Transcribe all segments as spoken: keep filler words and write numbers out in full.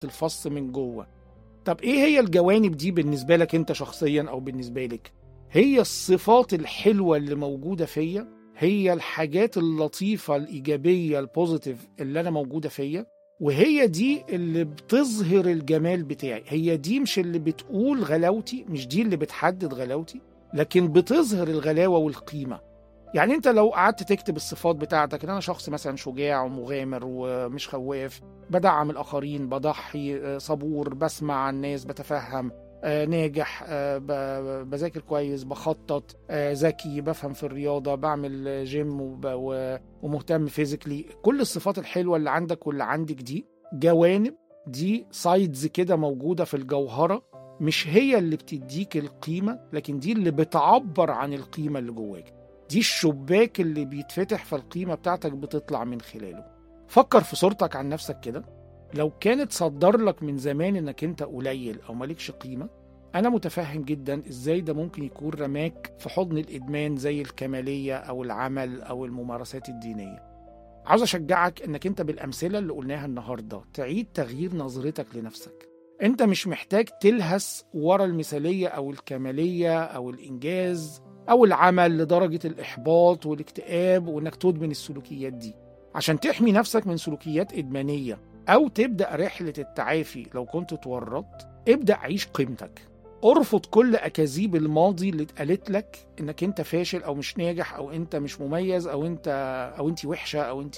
الفص من جوه. طب ايه هي الجوانب دي بالنسبة لك انت شخصيا او بالنسبة لك؟ هي الصفات الحلوة اللي موجودة فيا، هي الحاجات اللطيفة الإيجابية البوزيتيف اللي أنا موجودة فيا، وهي دي اللي بتظهر الجمال بتاعي. هي دي مش اللي بتقول غلاوتي، مش دي اللي بتحدد غلاوتي، لكن بتظهر الغلاوة والقيمة. يعني انت لو قعدت تكتب الصفات بتاعتك، ان انا شخص مثلا شجاع ومغامر ومش خواف، بدعم الآخرين، بضحي، صبور، بسمع الناس، بتفهم، آه، ناجح، آه، بذاكر كويس، بخطط، آه، ذكي، بفهم في الرياضة، بعمل جيم وب... ومهتم فيزيكلي. كل الصفات الحلوة اللي عندك واللي عندك دي جوانب، دي سايدز كده موجودة في الجوهرة، مش هي اللي بتديك القيمة، لكن دي اللي بتعبر عن القيمة اللي جواك. دي الشباك اللي بيتفتح فالقيمة بتاعتك بتطلع من خلاله. فكر في صورتك عن نفسك كده، لو كانت صدر لك من زمان انك انت قليل او مالكش قيمة، انا متفهم جدا ازاي ده ممكن يكون رماك في حضن الادمان زي الكمالية او العمل او الممارسات الدينية. عاوز اشجعك انك انت بالامثلة اللي قلناها النهاردة تعيد تغيير نظرتك لنفسك. انت مش محتاج تلهس ورا المثالية او الكمالية او الانجاز او العمل لدرجة الاحباط والاكتئاب وانك تدمن السلوكيات دي. عشان تحمي نفسك من سلوكيات ادمانية أو تبدأ رحلة التعافي لو كنت تورطت، ابدأ عيش قيمتك. ارفض كل أكاذيب الماضي اللي اتقالت لك إنك أنت فاشل أو مش ناجح أو أنت مش مميز أو أنت أو أنت وحشة أو أنت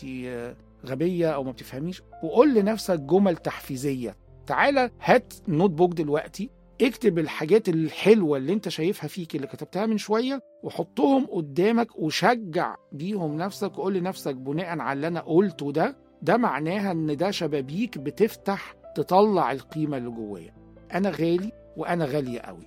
غبية أو ما بتفهميش، وقول لنفسك جمل تحفيزية. تعالى هات نوت بوك دلوقتي، اكتب الحاجات الحلوة اللي أنت شايفها فيك اللي كتبتها من شوية وحطهم قدامك وشجع بيهم نفسك، وقول لنفسك بناء على اللي أنا قلته ده، ده معناها ان ده شبابيك بتفتح تطلع القيمة اللي جوايا. انا غالي وانا غالية قوي.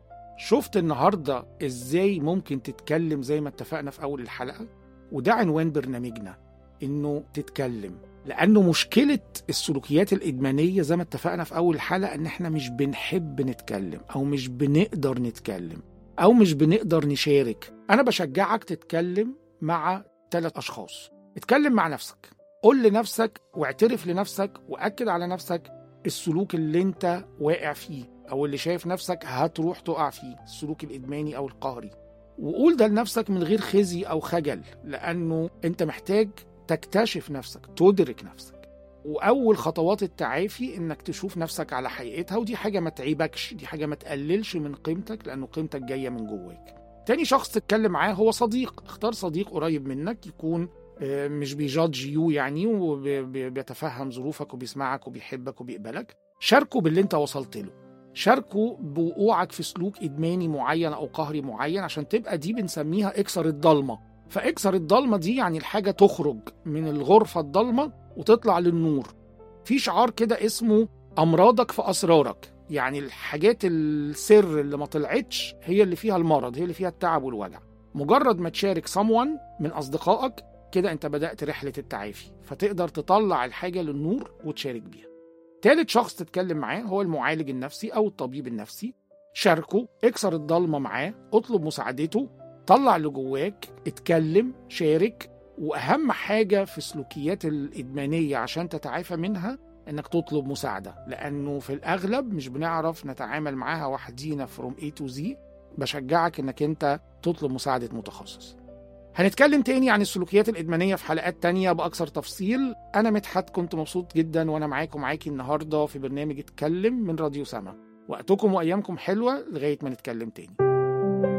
شفت النهاردة ازاي ممكن تتكلم زي ما اتفقنا في اول الحلقة؟ وده عنوان برنامجنا، انه تتكلم. لانه مشكلة السلوكيات الادمانية زي ما اتفقنا في اول الحلقة ان احنا مش بنحب نتكلم او مش بنقدر نتكلم او مش بنقدر نشارك. انا بشجعك تتكلم مع ثلاث اشخاص. اتكلم مع نفسك، قول لنفسك واعترف لنفسك وأكد على نفسك السلوك اللي انت واقع فيه أو اللي شايف نفسك هتروح تقع فيه، السلوك الإدماني أو القهري. وقول ده لنفسك من غير خزي أو خجل، لأنه انت محتاج تكتشف نفسك، تدرك نفسك. وأول خطوات التعافي إنك تشوف نفسك على حقيقتها، ودي حاجة ما تعيبكش، دي حاجة ما تقللش من قيمتك، لأنه قيمتك جاية من جواك. تاني شخص تتكلم معاه هو صديق. اختار صديق قريب منك، يكون مش بيجادج يو يعني، وبيتفهم ظروفك وبيسمعك وبيحبك وبيقبلك. شاركه باللي انت وصلت له، شاركه بوقوعك في سلوك إدماني معين أو قهري معين، عشان تبقى دي بنسميها اكسر الضلمة. فاكسر الضلمة دي يعني الحاجة تخرج من الغرفة الضلمة وتطلع للنور. في شعار كده اسمه أمراضك في أسرارك، يعني الحاجات السر اللي ما طلعتش هي اللي فيها المرض، هي اللي فيها التعب والوجع. مجرد ما تشارك someone من أصدقائك كده انت بدأت رحلة التعافي، فتقدر تطلع الحاجة للنور وتشارك بيها. ثالث شخص تتكلم معاه هو المعالج النفسي أو الطبيب النفسي. شاركه، اكسر الضلمة معاه، اطلب مساعدته، طلع اللي جواك، اتكلم، شارك. وأهم حاجة في السلوكيات الإدمانية عشان تتعافى منها انك تطلب مساعدة، لأنه في الأغلب مش بنعرف نتعامل معاها وحدينا from A to Z. بشجعك انك انت تطلب مساعدة متخصص. هنتكلم تاني عن السلوكيات الإدمانية في حلقات تانية بأكثر تفصيل. أنا مدحت، كنت مبسوط جدا وأنا معاكم معاكي النهاردة في برنامج اتكلم من راديو سما. وقتكم وأيامكم حلوة لغاية ما نتكلم تاني.